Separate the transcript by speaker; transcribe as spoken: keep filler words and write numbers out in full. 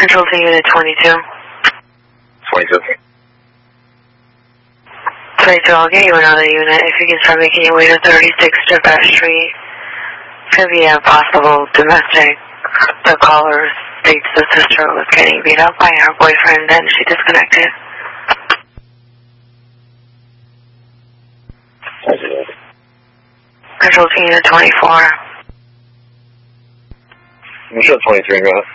Speaker 1: Control to Unit twenty-two.
Speaker 2: twenty-two.
Speaker 1: twenty-two, I'll get you another unit. If you can start making your way to thirty-six Javette Street. It's going to be a possible domestic. The caller states the sister was getting beat up by her boyfriend and she disconnected. Control to Unit twenty-four.
Speaker 2: I'm sure twenty-three, go ahead.